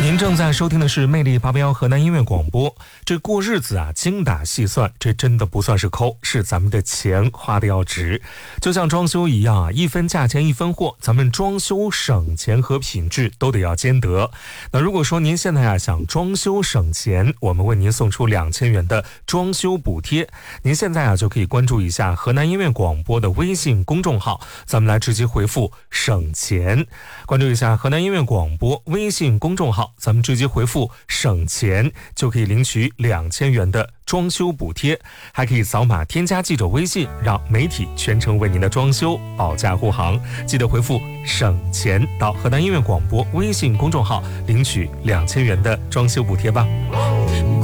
您正在收听的是魅力881河南音乐广播。这过日子啊，精打细算，这真的不算是抠，是咱们的钱花的要值。就像装修一样啊，一分价钱一分货，咱们装修省钱和品质都得要兼得。那如果说您现在啊想装修省钱，我们为您送出2000元的装修补贴。您现在啊就可以关注一下河南音乐广播的微信公众号，咱们来直接回复省钱。关注一下河南音乐广播微信公众号，咱们直接回复省钱就可以领取2000元的装修补贴，还可以扫码添加记者微信，让媒体全程为您的装修保驾护航。记得回复省钱到河南音乐广播微信公众号领取2000元的装修补贴吧。